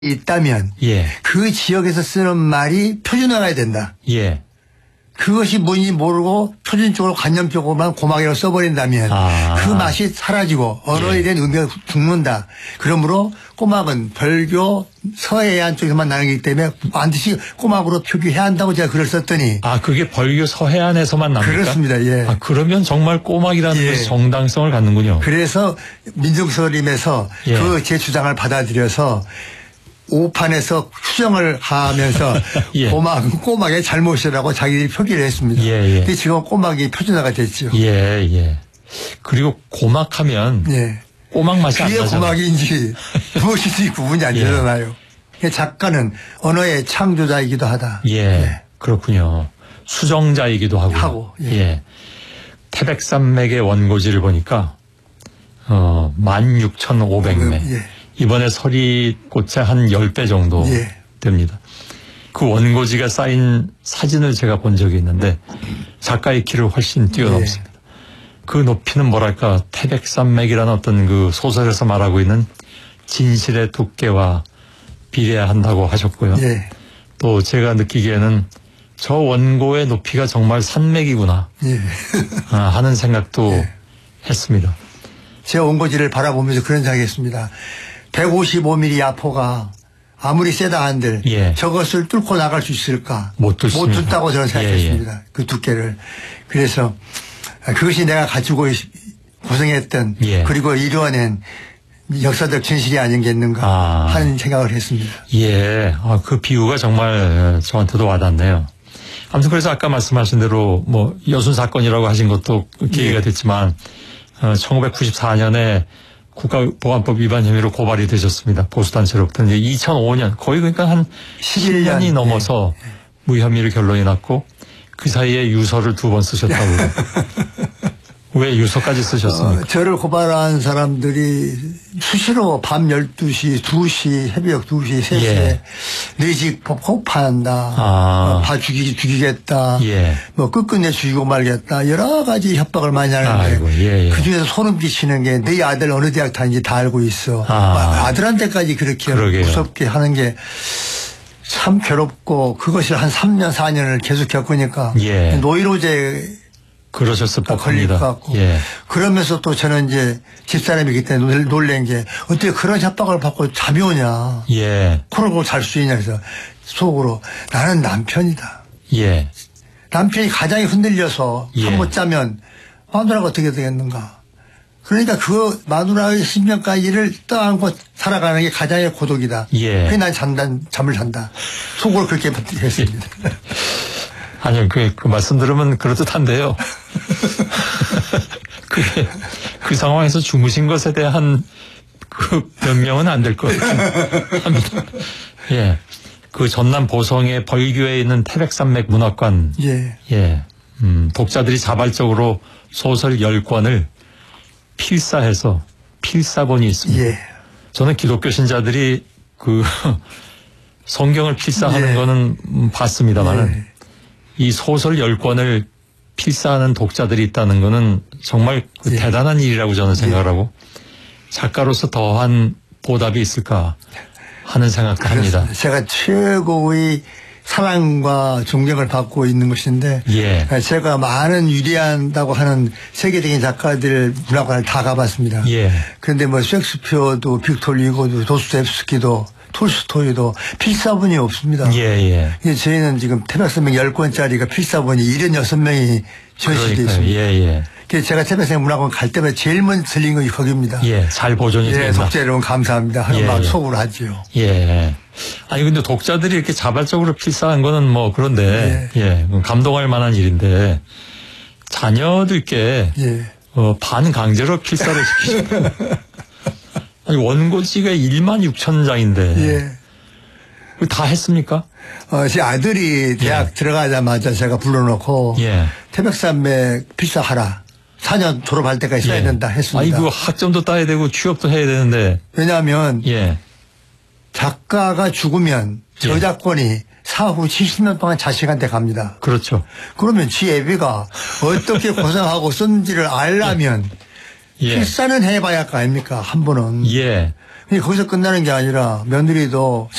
있다면 예. 그 지역에서 쓰는 말이 표준화가 된다. 예. 그것이 뭔지 모르고 표준적으로 관념적으로만 고막이라고 써버린다면 그 맛이 사라지고 언어에 예. 대한 의미가 죽는다. 그러므로 꼬막은 벌교 서해안 쪽에서만 나누기 때문에 반드시 꼬막으로 표기해야 한다고 제가 글을 썼더니 그게 벌교 서해안에서만 납니까? 그렇습니다. 예. 그러면 정말 꼬막이라는 예. 것이 정당성을 갖는군요. 그래서 민중서림에서 예. 그 제 주장을 받아들여서 오판에서 수정을 하면서 예. 꼬막의 잘못이라고 자기들이 표기를 했습니다. 예. 근데 지금 꼬막이 표준화가 됐죠. 예, 예. 그리고 고막하면 예. 꼬막 맛이 안 그게 나잖아요. 고막인지 무엇인지 구분이 안 예. 되잖아요. 작가는 언어의 창조자이기도 하다. 예, 예. 그렇군요. 수정자이기도 하고. 예. 예. 태백산맥의 원고지를 보니까 16,500매. 예. 이번에 서리꽃의 한 10배 정도 예. 됩니다. 그 원고지가 쌓인 사진을 제가 본 적이 있는데 작가의 키를 훨씬 뛰어넘습니다. 그 높이는 뭐랄까 태백산맥이라는 어떤 그 소설에서 말하고 있는 진실의 두께와 비례한다고 하셨고요. 예. 또 제가 느끼기에는 저 원고의 높이가 정말 산맥이구나 예. 하는 생각도 예. 했습니다. 제 원고지를 바라보면서 그런 생각했습니다. 155mm 야포가 아무리 세다 한들 예. 저것을 뚫고 나갈 수 있을까? 못 뚫습니다. 뚫다고 저는 생각했습니다. 예. 그 두께를. 그래서 그것이 내가 가지고 고생했던 예. 그리고 이루어낸 역사적 진실이 아니겠는가 하는 생각을 했습니다. 예, 그 비유가 정말 저한테도 와닿네요. 아무튼 그래서 아까 말씀하신 대로 뭐 여순 사건이라고 하신 것도 계기가 예. 됐지만 1994년에 국가보안법 위반 혐의로 고발이 되셨습니다. 보수단체로부터 이제 2005년 거의 그러니까 한 11년이 넘어서 예. 무혐의로 결론이 났고 그 사이에 유서를 2번 쓰셨다고요. 왜 유서까지 쓰셨습니까? 저를 고발한 사람들이 수시로 밤 12시, 2시, 새벽 2시, 3시에 예. 네 집 폭파한다. 죽이겠다. 예. 뭐 끝끝내 죽이고 말겠다. 여러 가지 협박을 많이 하는데 아이고, 예, 예. 그중에서 소름 끼치는 게 네 아들 어느 대학 다니는지 다 알고 있어. 아들한테까지 그렇게 그러게요. 무섭게 하는 게 참 괴롭고 그것을 한 3년, 4년을 계속 겪으니까 예. 노이로제 그러셨을 걸릴 것 법합니다. 같고 예. 그러면서 또 저는 이제 집사람이기 때문에 놀란 게 어떻게 그런 협박을 받고 잠이 오냐 예. 그러고 잘 수 있냐 해서 속으로 나는 남편이다. 예. 남편이 가장이 흔들려서 예. 잠 못 자면 마누라가 어떻게 되겠는가. 그러니까 그 마누라의 심정까지를 떠안고 살아가는 게 가장의 고독이다. 예. 그게 난 잠을 잔다. 속으로 그렇게 했습니다. 아니요, 그 말씀 들으면 그럴듯한데요. 그 상황에서 주무신 것에 대한 그 변명은 안 될 것 같습니다. 예. 그 전남 보성의 벌교에 있는 태백산맥 문학관. 예. 예. 독자들이 자발적으로 소설 10권을 필사해서 필사본이 있습니다. 예. 저는 기독교 신자들이 그 성경을 필사하는 예. 거는 봤습니다만은 예. 이 소설 10권을 필사하는 독자들이 있다는 거는 정말 그 예. 대단한 일이라고 저는 생각을 하고 작가로서 더한 보답이 있을까 하는 생각도 합니다. 제가 최고의 사랑과 존경을 받고 있는 것인데 예. 제가 많은 위대한다고 하는 세계적인 작가들 문학관을 다 가봤습니다. 예. 그런데 뭐 셰익스피어도 빅토르 휴고도 도스토옙스키도 톨스토이도 필사본이 없습니다. 예, 예. 저희는 지금 태백산맥 10권짜리가 필사본이 76명이 전시되어 있습니다. 예, 예. 그래서 제가 태백산맥 문학관 갈 때마다 제일 먼저 들린 건 거기입니다. 예, 잘 보존이 예, 된다. 독자 여러분 감사합니다 하는 예, 막 예. 속으로 하죠. 예. 아니 근데 독자들이 이렇게 자발적으로 필사한 거는 뭐 그런데 예, 감동할 만한 일인데 자녀들께 예. 반강제로 필사를 시키시고 아니 원고지가 16,000장인데 예. 다 했습니까? 제 아들이 대학 들어가자마자 제가 불러놓고 예. 태백산맥 필사하라. 4년 졸업할 때까지 써야 된다 했습니다. 아이고 학점도 따야 되고 취업도 해야 되는데. 왜냐하면 예. 작가가 죽으면 저작권이 사후 70년 동안 자식한테 갑니다. 그렇죠. 그러면 지 애비가 어떻게 고생하고 썼는지를 알려면 예. 필사는 해봐야 할 거 아닙니까? 한 번은. 예. 거기서 끝나는 게 아니라 며느리도